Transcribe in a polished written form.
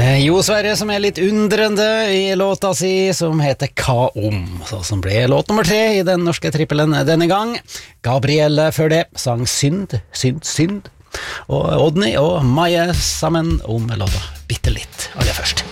Jo Sverre som litt undrende i låta si som heter Hva om, så som ble låt nummer 3 i den norske trippelen denne gang. Gabrielle før det sang Synd, synd, synd, og Odny og Maje sammen om låta Bitte litt aller først.